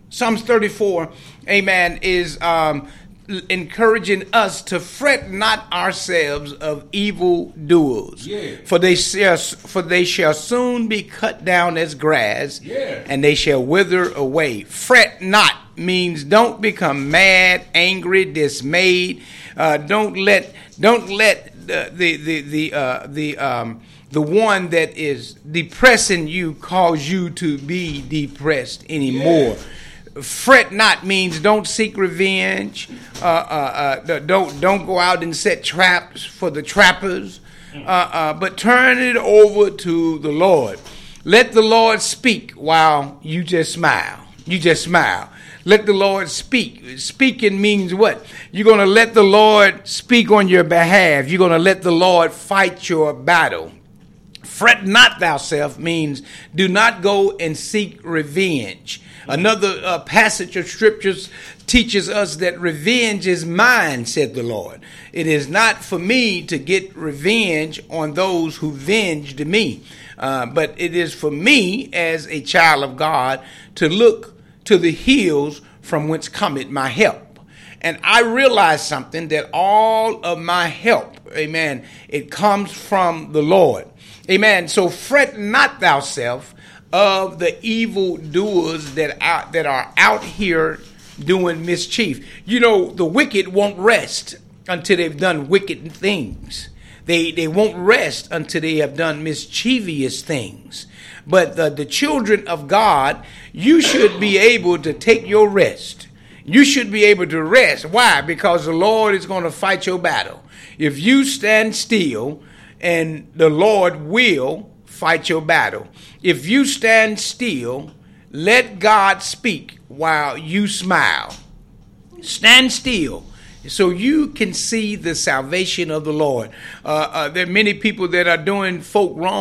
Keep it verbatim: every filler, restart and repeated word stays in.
Psalms thirty-four, amen, is um, encouraging us to fret not ourselves of evil doers. Yeah. For they shall, for they shall soon be cut down as grass, Yeah. and they shall wither away. Fret not means don't become mad, angry, dismayed. Uh, don't let don't let the the the the uh, the um, the one that is depressing you cause you to be depressed anymore. Yeah. Fret not means don't seek revenge. Uh, uh, uh, don't don't go out and set traps for the trappers. Uh, uh, but turn it over to the Lord. Let the Lord speak while you just smile. You just smile. Let the Lord speak. Speaking means what? You're going to let the Lord speak on your behalf. You're going to let the Lord fight your battle. Fret not thyself means do not go and seek revenge. Another uh, passage of scriptures teaches us that revenge is mine, said the Lord. It is not for me to get revenge on those who venged me, uh, but it is for me as a child of God to look to the hills from whence cometh my help. And I realize something, that all of my help, amen, it comes from the Lord. Amen. So fret not thyself of the evil doers that out, that are out here doing mischief. You know, the wicked won't rest until they've done wicked things. They they won't rest until they have done mischievous things. But the, the children of God, you should be able to take your rest. You should be able to rest. Why? Because the Lord is going to fight your battle. If you stand still, and the Lord will fight your battle. If you stand still, let God speak while you smile. Stand still so you can see the salvation of the Lord. Uh, uh, there are many people that are doing folk wrong.